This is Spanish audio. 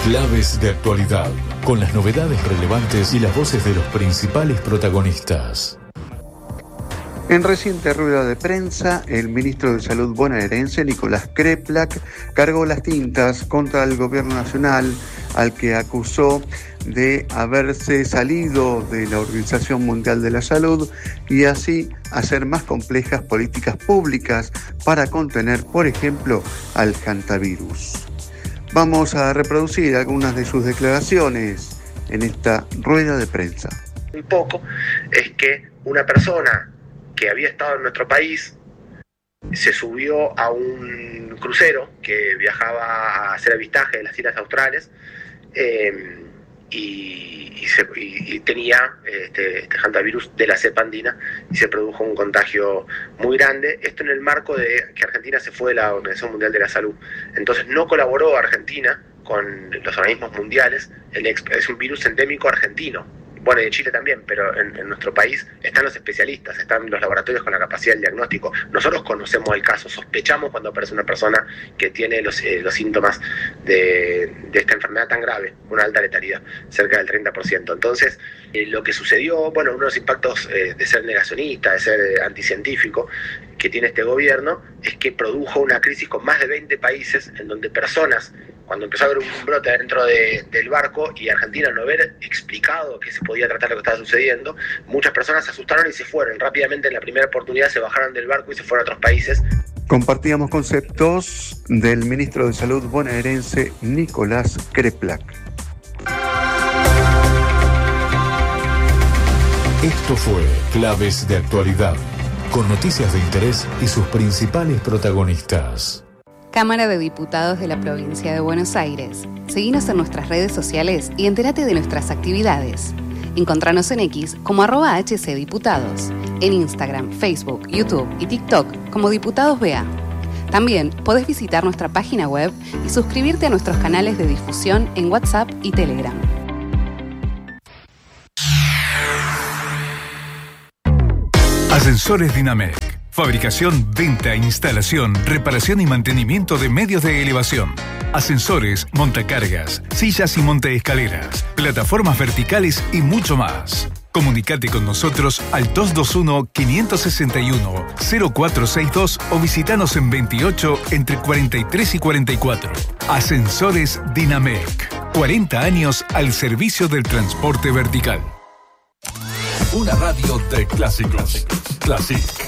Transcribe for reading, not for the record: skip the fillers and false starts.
Claves de actualidad, con las novedades relevantes y las voces de los principales protagonistas. En reciente rueda de prensa, el ministro de Salud bonaerense, Nicolás Kreplak, cargó las tintas contra el gobierno nacional, al que acusó de haberse salido de la Organización Mundial de la Salud y así hacer más complejas políticas públicas para contener, por ejemplo, al hantavirus. Vamos a reproducir algunas de sus declaraciones en esta rueda de prensa. Un poco es que una persona que había estado en nuestro país se subió a un crucero que viajaba a hacer avistaje de las islas australes y tenía este hantavirus de la cepa andina y se produjo un contagio muy grande. Esto en el marco de que Argentina se fue de la Organización Mundial de la Salud. Entonces no colaboró Argentina con los organismos mundiales. Es un virus endémico argentino. Bueno, y de Chile también, pero en nuestro país están los especialistas, están los laboratorios con la capacidad del diagnóstico. Nosotros conocemos el caso, sospechamos cuando aparece una persona que tiene los síntomas de esta enfermedad tan grave, una alta letalidad, cerca del 30%. Entonces, lo que sucedió, bueno, uno de los impactos de ser negacionista, de ser anticientífico, que tiene este gobierno, es que produjo una crisis con más de 20 países en donde personas, cuando empezó a haber un brote dentro del barco y Argentina no haber explicado que se podía tratar lo que estaba sucediendo, muchas personas se asustaron y se fueron. Rápidamente, en la primera oportunidad, se bajaron del barco y se fueron a otros países. Compartíamos conceptos del ministro de Salud bonaerense, Nicolás Kreplak. Esto fue Claves de Actualidad, con noticias de interés y sus principales protagonistas. Cámara de Diputados de la Provincia de Buenos Aires. Seguinos en nuestras redes sociales y entérate de nuestras actividades. Encontranos en X como @HCDiputados, en Instagram, Facebook, YouTube y TikTok como Diputados BA. También podés visitar nuestra página web y suscribirte a nuestros canales de difusión en WhatsApp y Telegram. Ascensores Dinamec. Fabricación, venta, instalación, reparación y mantenimiento de medios de elevación. Ascensores, montacargas, sillas y montaescaleras, plataformas verticales y mucho más. Comunicate con nosotros al 221-561-0462 o visitanos en 28 entre 43 y 44. Ascensores Dinamec. 40 años al servicio del transporte vertical. Una radio de clásicos. Classic.